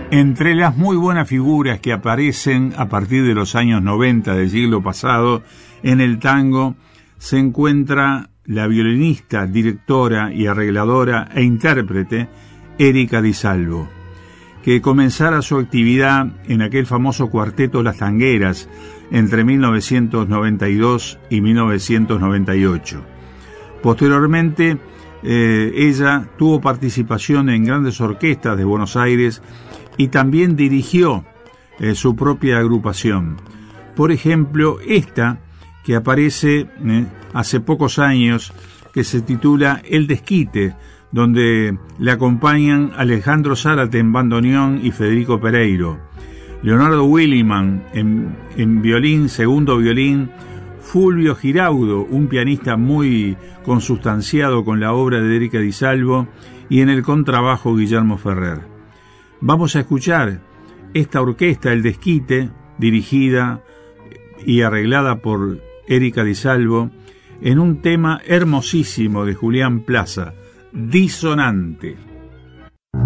Entre las muy buenas figuras que aparecen a partir de los años 90 del siglo pasado en el tango se encuentra la violinista, directora y arregladora e intérprete Erika Di Salvo, que comenzara su actividad en aquel famoso cuarteto Las Tangueras entre 1992 y 1998. Posteriormente, ella tuvo participación en grandes orquestas de Buenos Aires y también dirigió su propia agrupación. Por ejemplo, esta que aparece hace pocos años, que se titula El Desquite, donde le acompañan Alejandro Zárate en bandoneón y Federico Pereiro, Leonardo Williman en violín, segundo violín, Fulvio Giraudo, un pianista muy consustanciado con la obra de Erika Di Salvo, y en el contrabajo Guillermo Ferrer. Vamos a escuchar esta orquesta, El Desquite, dirigida y arreglada por Erika Di Salvo, en un tema hermosísimo de Julián Plaza, Disonante.